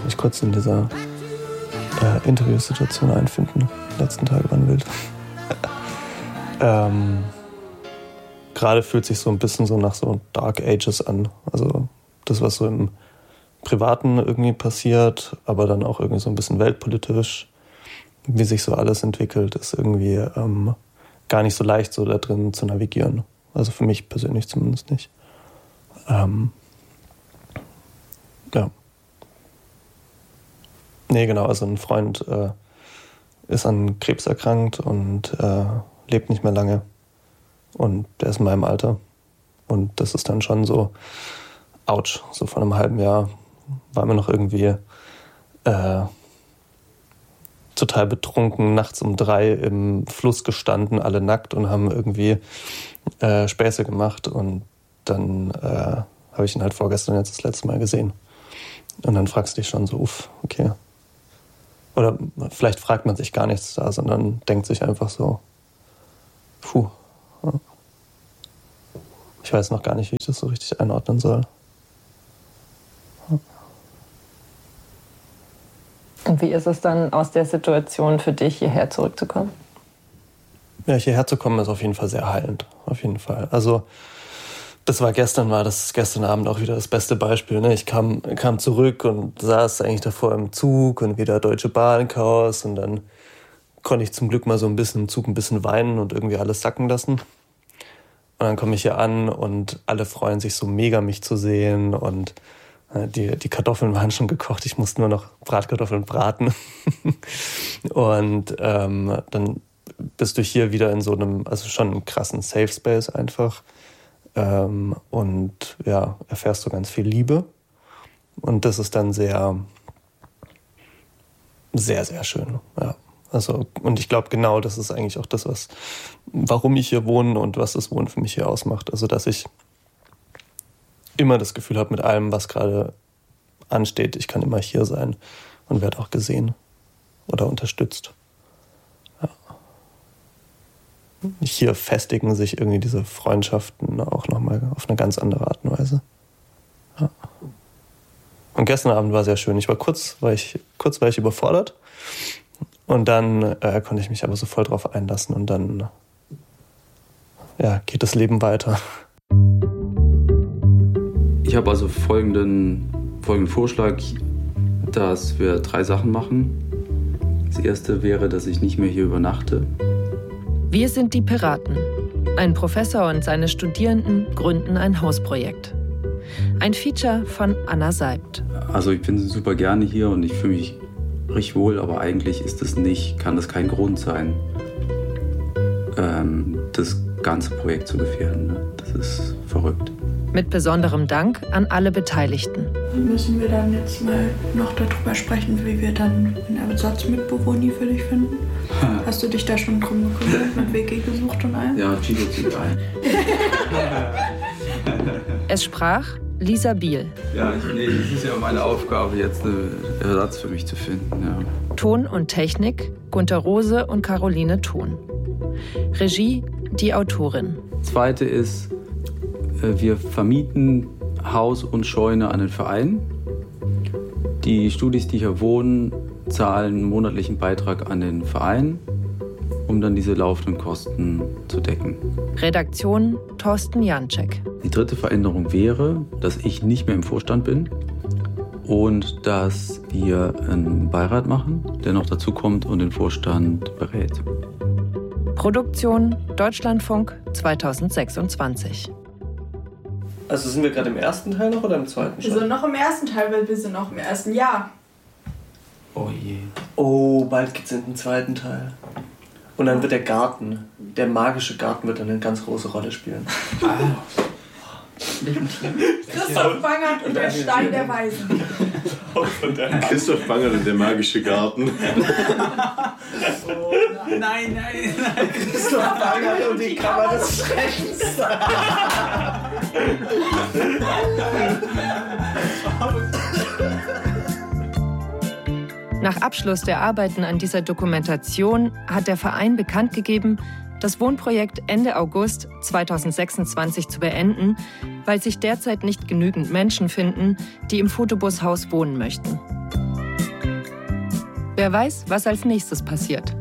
mich kurz in dieser Interviewsituation einfinden. Die letzten Tage waren wild. Gerade fühlt sich so ein bisschen so nach so Dark Ages an. Also das, was so im Privaten irgendwie passiert, aber dann auch irgendwie so ein bisschen weltpolitisch, wie sich so alles entwickelt, ist irgendwie gar nicht so leicht, so da drin zu navigieren. Also für mich persönlich zumindest nicht. Ja. Nee, genau, also ein Freund ist an Krebs erkrankt und lebt nicht mehr lange. Und der ist in meinem Alter. Und das ist dann schon so, ouch, so vor einem halben Jahr waren wir noch irgendwie total betrunken, nachts um 3 im Fluss gestanden, alle nackt und haben irgendwie Späße gemacht. Und dann habe ich ihn halt vorgestern jetzt das letzte Mal gesehen. Und dann fragst du dich schon so, okay. Oder vielleicht fragt man sich gar nichts da, sondern denkt sich einfach so, puh. Ich weiß noch gar nicht, wie ich das so richtig einordnen soll. Und wie ist es dann aus der Situation für dich, hierher zurückzukommen? Ja, hierher zu kommen ist auf jeden Fall sehr heilend. Auf jeden Fall. Also war gestern Abend auch wieder das beste Beispiel. Ne? Ich kam zurück und saß eigentlich davor im Zug und wieder Deutsche Bahn Chaos und dann konnte ich zum Glück mal so ein bisschen im Zug ein bisschen weinen und irgendwie alles sacken lassen. Und dann komme ich hier an und alle freuen sich so mega, mich zu sehen und die Kartoffeln waren schon gekocht. Ich musste nur noch Bratkartoffeln braten. Und dann bist du hier wieder in so einem, also schon einem krassen Safe Space einfach. Und ja, erfährst du ganz viel Liebe. Und das ist dann sehr, sehr, sehr schön. Ja. Also, und ich glaube, genau das ist eigentlich auch das, warum ich hier wohne und was das Wohnen für mich hier ausmacht. Also, dass ich immer das Gefühl habe, mit allem, was gerade ansteht, ich kann immer hier sein und werde auch gesehen oder unterstützt. Ja. Hier festigen sich irgendwie diese Freundschaften auch nochmal auf eine ganz andere Art und Weise. Ja. Und gestern Abend war sehr schön. Kurz war ich überfordert. Und dann konnte ich mich aber so voll drauf einlassen und dann geht das Leben weiter. Ich habe also folgenden Vorschlag, dass wir 3 Sachen machen. Das erste wäre, dass ich nicht mehr hier übernachte. Wir sind die Piraten. Ein Professor und seine Studierenden gründen ein Hausprojekt. Ein Feature von Anna Seibt. Also ich bin super gerne hier und ich fühle mich richtig wohl, aber eigentlich kann das kein Grund sein, das ganze Projekt zu gefährden. Ne? Das ist verrückt. Mit besonderem Dank an alle Beteiligten. Müssen wir dann jetzt mal noch darüber sprechen, wie wir dann einen Ersatzmitbewohner für dich finden? Hast du dich da schon drum gekümmert, mit WG gesucht und allem? Ja, Chico zieht ein. Es sprach Lisa Biel. Ja, das ist ja meine Aufgabe, jetzt einen Ersatz für mich zu finden. Ja. Ton und Technik Gunter Rose und Caroline Thon. Regie die Autorin. Zweite ist, wir vermieten Haus und Scheune an den Verein. Die Studis, die hier wohnen, zahlen einen monatlichen Beitrag an den Verein, um dann diese laufenden Kosten zu decken. Redaktion Thorsten Janczek. Die dritte Veränderung wäre, dass ich nicht mehr im Vorstand bin und dass wir einen Beirat machen, der noch dazu kommt und den Vorstand berät. Produktion Deutschlandfunk 2026. Also sind wir gerade im ersten Teil noch oder im zweiten? Wir sind noch im ersten Teil, weil wir sind noch im ersten Jahr. Oh je. Oh, bald geht's in den zweiten Teil. Und dann wird der magische Garten wird dann eine ganz große Rolle spielen. Christoph Bangert und der Stein der Weisen. Christoph Bangert und der magische Garten. Oh, nein. Christoph Bangert und die Kammer des Schreckens. Nach Abschluss der Arbeiten an dieser Dokumentation hat der Verein bekannt gegeben, das Wohnprojekt Ende August 2026 zu beenden, weil sich derzeit nicht genügend Menschen finden, die im Photobushaus wohnen möchten. Wer weiß, was als nächstes passiert.